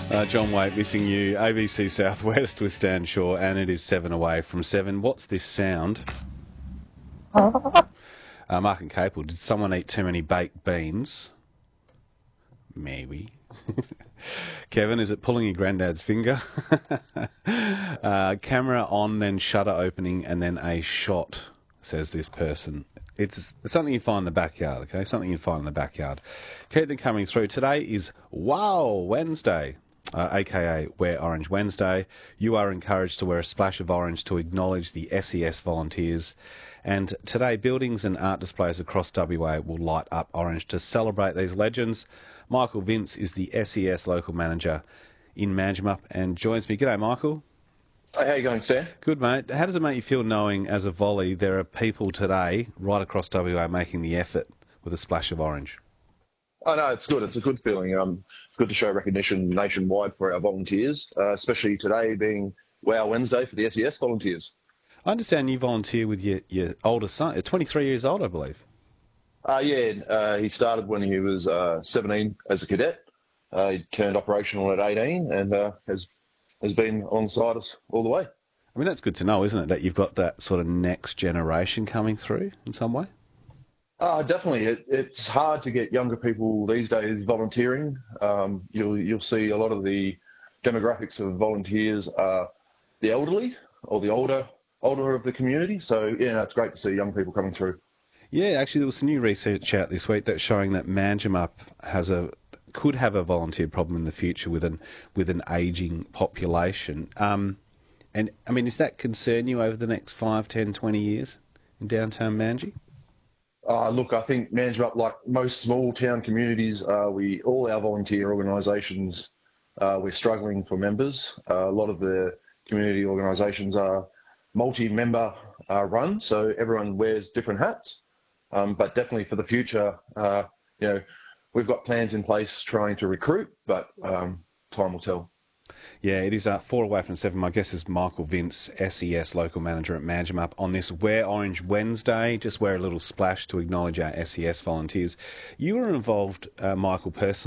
John Waite missing you. ABC Southwest with Stan Shaw, and it is 7 away from 7. What's this sound? Mark and Capel, did someone eat too many baked beans? Maybe. Kevin, is it pulling your granddad's finger? Camera on, then shutter opening, and then a shot, says this person. It's something you find in the backyard, okay? Something you find in the backyard. Keep them coming through. Today is Wow Wednesday, a.k.a. Wear Orange Wednesday. You are encouraged to wear a splash of orange to acknowledge the SES volunteers. And today, buildings and art displays across WA will light up orange to celebrate these legends. Michael Vince is the SES local manager in Manjimup and joins me. G'day, Michael. Hey, how you going, Stan? Good, mate. How does it make you feel knowing, as a volley, there are people today right across WA making the effort with a splash of orange? Oh, no, it's good. It's a good feeling. It's good to show recognition nationwide for our volunteers, especially today being Wow Wednesday for the SES volunteers. I understand you volunteer with your older son, 23 years old, I believe. He started when he was 17 as a cadet. He turned operational at 18 and has been alongside us all the way. I mean, that's good to know, isn't it, that you've got that sort of next generation coming through in some way? Definitely. It's hard to get younger people these days volunteering. You'll see a lot of the demographics of volunteers are the elderly or the older of the community. So, yeah, it's great to see young people coming through. Yeah, actually, there was some new research out this week that's showing that Manjimup could have a volunteer problem in the future with an ageing population. And, I mean, does that concern you over the next 5, 10, 20 years in downtown Manji? Look, I think Manjimup, like most small town communities, all our volunteer organisations, we're struggling for members. A lot of the community organisations are multi-member run, so everyone wears different hats. But definitely for the future, we've got plans in place trying to recruit, but time will tell. Yeah, it is 4 away from 7. My guest is Michael Vince, SES local manager at Manjimup, on this Wear Orange Wednesday. Just wear a little splash to acknowledge our SES volunteers. You were involved, Michael, personally,